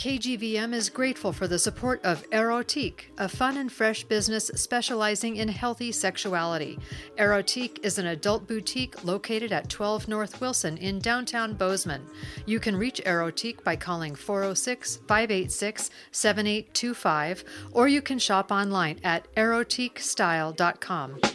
KGVM is grateful for the support of Erotique, a fun and fresh business specializing in healthy sexuality. Erotique is an adult boutique located at 12 North Wilson in downtown Bozeman. You can reach Erotique by calling 406-586-7825, or you can shop online at erotiquestyle.com.